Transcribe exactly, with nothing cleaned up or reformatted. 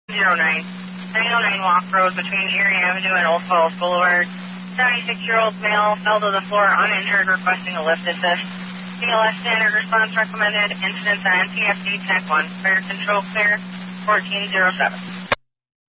zero nine. nine oh nine Walk Road between Erie Avenue and Old Falls Boulevard. seventy-six-year-old male fell to the floor uninjured, requesting a lift assist. B L S standard response recommended. Incident on P F D Tech one. Fire control clear. fourteen oh seven.